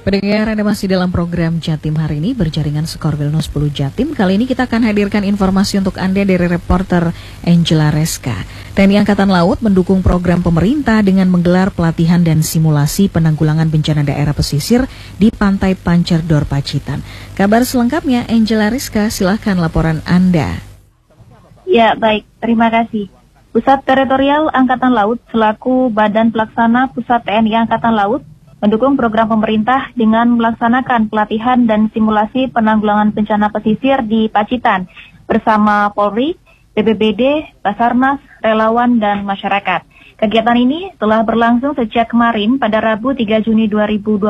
Pendengar, Anda masih dalam program Jatim hari ini berjaringan Skor Wilno 10 Jatim. Kali ini kita akan hadirkan informasi untuk Anda dari reporter Angela Reska. TNI Angkatan Laut mendukung program pemerintah dengan menggelar pelatihan dan simulasi penanggulangan bencana daerah pesisir di Pantai Pancerdor, Pacitan. Kabar selengkapnya, Angela Reska, silahkan laporan Anda. Ya, baik. Terima kasih. Pusat Teritorial Angkatan Laut selaku Badan Pelaksana Pusat TNI Angkatan Laut mendukung program pemerintah dengan melaksanakan pelatihan dan simulasi penanggulangan bencana pesisir di Pacitan bersama Polri, BPBD, Basarnas, relawan, dan masyarakat. Kegiatan ini telah berlangsung sejak kemarin pada Rabu 3 Juni 2026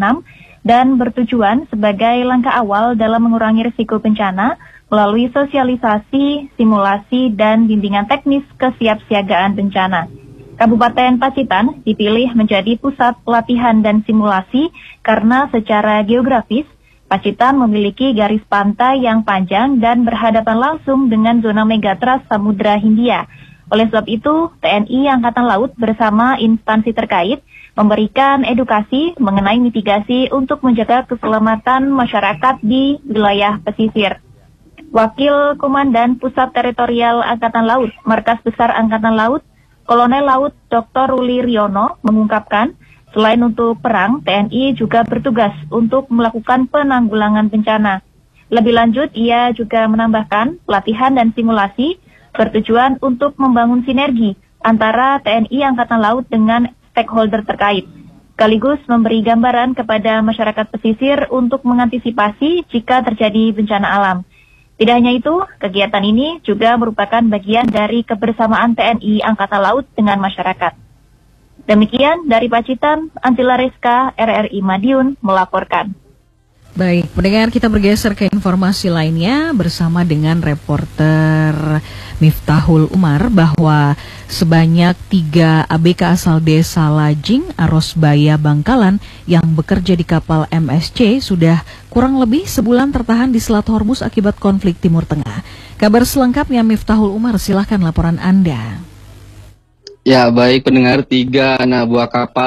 dan bertujuan sebagai langkah awal dalam mengurangi risiko bencana melalui sosialisasi, simulasi, dan bimbingan teknis kesiapsiagaan bencana. Kabupaten Pacitan dipilih menjadi pusat pelatihan dan simulasi karena secara geografis, Pacitan memiliki garis pantai yang panjang dan berhadapan langsung dengan zona megatrust Samudra Hindia. Oleh sebab itu, TNI Angkatan Laut bersama instansi terkait memberikan edukasi mengenai mitigasi untuk menjaga keselamatan masyarakat di wilayah pesisir. Wakil Komandan Pusat Teritorial Angkatan Laut, Markas Besar Angkatan Laut, Kolonel Laut Dr. Ruli Riono mengungkapkan, selain untuk perang, TNI juga bertugas untuk melakukan penanggulangan bencana. Lebih lanjut, ia juga menambahkan pelatihan dan simulasi bertujuan untuk membangun sinergi antara TNI Angkatan Laut dengan stakeholder terkait, sekaligus memberi gambaran kepada masyarakat pesisir untuk mengantisipasi jika terjadi bencana alam. Tidak hanya itu, kegiatan ini juga merupakan bagian dari kebersamaan TNI Angkatan Laut dengan masyarakat. Demikian dari Pacitan, Angela Reska, RRI Madiun, melaporkan. Baik, pendengar, kita bergeser ke informasi lainnya bersama dengan reporter Miftahul Umar bahwa sebanyak 3 ABK asal desa Lajing, Arosbaya, Bangkalan yang bekerja di kapal MSC sudah kurang lebih sebulan tertahan di Selat Hormuz akibat konflik Timur Tengah. Kabar selengkapnya Miftahul Umar, silahkan laporan Anda. Ya, baik pendengar, 3 anak buah kapal